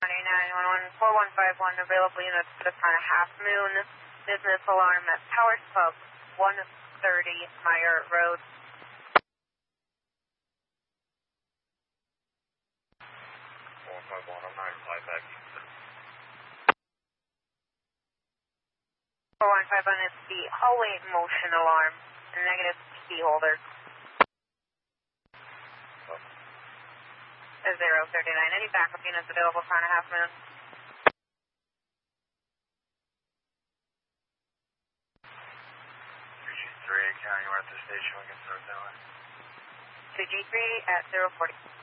4151 available units for the front of Half Moon business alarm at Powers Pub, 130 Meyer Road. 4151, I'm not reply back. 4151 is the hallway motion alarm, negative key holder. 039. Any backup units available front of Half Moon? 3G3, County, we're at the station, we can start that way. 2G3 at 040.